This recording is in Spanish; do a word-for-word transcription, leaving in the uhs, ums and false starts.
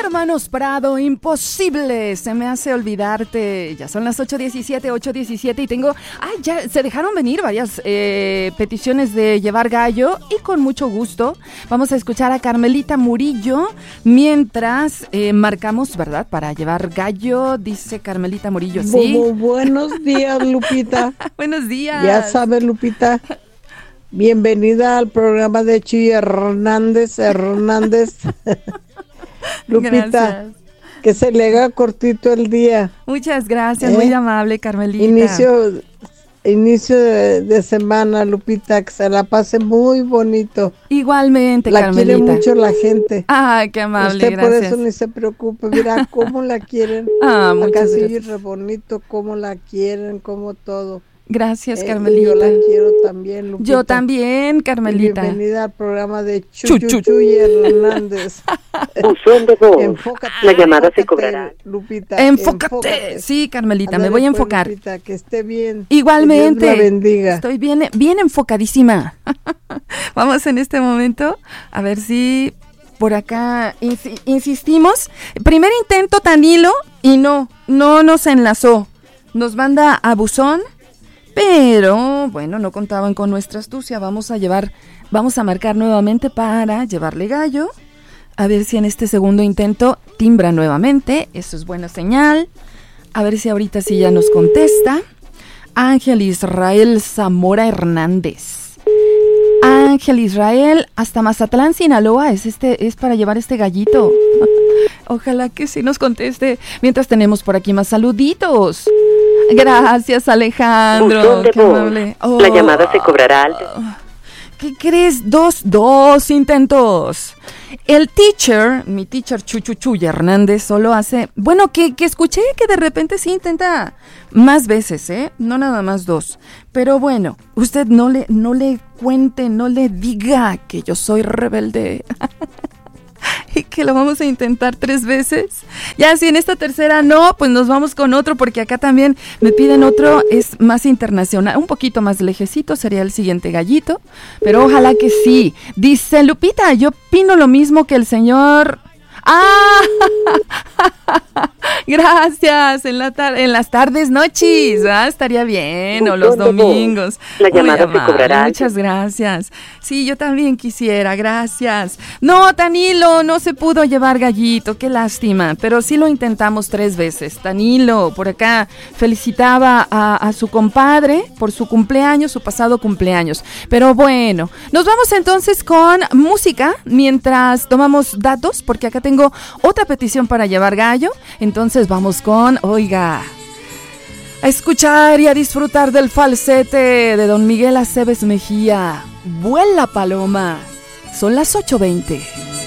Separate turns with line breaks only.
Hermanos Prado, imposible, se me hace olvidarte. Ya son las ocho diecisiete, ocho diecisiete y tengo... Ah, ya se dejaron venir varias eh, peticiones de llevar gallo y con mucho gusto vamos a escuchar a Carmelita Murillo mientras eh, marcamos, ¿verdad? Para llevar gallo, dice Carmelita Murillo, ¿sí?
Bu- buenos días, Lupita.
Buenos días.
Ya sabes, Lupita, bienvenida al programa de Chuy Hernández, Hernández. Lupita,
gracias.
Que se le haga cortito el día.
Muchas gracias,
¿Eh?
Muy amable, Carmelita.
Inicio, inicio de, de semana, Lupita, que se la pase muy bonito.
Igualmente,
la
Carmelita.
La quiere mucho la gente.
Ay, qué amable,
Usted
gracias.
por eso ni se preocupe, mira cómo la quieren.
Ah,
Acá
muchas
sí,
gracias.
re bonito, cómo la quieren, cómo todo.
Gracias,
Eh,
Carmelita.
Yo la quiero también, Lupita.
Yo también, Carmelita.
Bienvenida al programa de
Chu,
Chuy
chu.
Chuy Hernández.
Buzón de voz.
Enfócate,
La llamada se
enfócate,
cobrará.
Lupita.
Enfócate. Sí, Carmelita,
Ándale,
me voy a
pues,
enfocar.
Lupita, que esté bien.
Igualmente.
Que Dios la bendiga.
Estoy bien, bien enfocadísima. Vamos en este momento a ver si por acá ins- insistimos. Primer intento tan hilo y no, no nos enlazó. Nos manda a buzón. Pero, bueno, no contaban con nuestra astucia. Vamos a llevar, vamos a marcar nuevamente para llevarle gallo. A ver si en este segundo intento timbra nuevamente. Eso es buena señal. A ver si ahorita sí ya nos contesta. Ángel Israel Zamora Hernández. Ángel Israel, hasta Mazatlán, Sinaloa. Es, este, es para llevar este gallito. Ojalá que sí nos conteste. Mientras tenemos por aquí más saluditos. Gracias, Alejandro.
Buzón de
Qué
voz.
amable.
La llamada se cobrará al...
¿Qué crees? Dos, dos intentos. El teacher, mi teacher Chuchuchuy Hernández, solo hace... Bueno, que, que escuché que de repente sí intenta más veces, ¿eh? No nada más dos. Pero bueno, usted no le, no le cuente, no le diga que yo soy rebelde. Y que lo vamos a intentar tres veces. Ya si en esta tercera no, pues nos vamos con otro, porque acá también me piden otro, es más internacional, un poquito más lejecito, sería el siguiente gallito, pero ojalá que sí. Dice Lupita, yo opino lo mismo que el señor... ¡Ah! Gracias, en, la tar- en las tardes, noches, ¿ah? Estaría bien, o los domingos.
La llamada
Muy
se
amable,
cobrará.
Muchas gracias. Sí, yo también quisiera, gracias. No, Tanilo, no se pudo llevar gallito, qué lástima, pero sí lo intentamos tres veces. Tanilo, por acá, felicitaba a, a su compadre por su cumpleaños, su pasado cumpleaños. Pero bueno, nos vamos entonces con música mientras tomamos datos, porque acá tengo otra petición para llevar gallo. Entonces vamos con, oiga, a escuchar y a disfrutar del falsete de don Miguel Aceves Mejía. Vuela paloma. Son las ocho veinte.